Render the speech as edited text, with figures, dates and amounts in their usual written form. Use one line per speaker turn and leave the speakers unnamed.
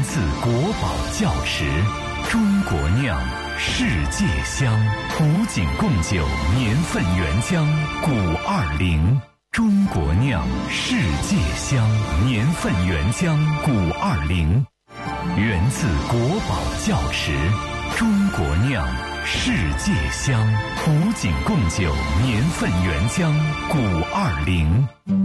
源自国宝窖池，中国酿，世界香。古井贡酒年份原浆古20，中国酿，世界香，年份原浆古20，源自国宝窖池，中国酿，世界香。古井贡酒年份原浆古20。